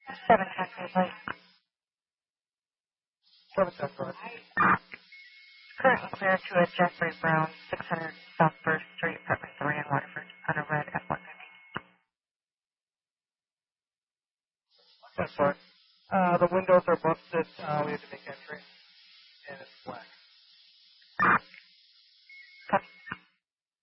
710, please. 710, go ahead. Currently clear to a Jeffrey Brown, 600 South First Street, apartment 3 in Waterford, on a red F-150. That's fine. The windows are busted. We have to make entry. And it's black. Copy.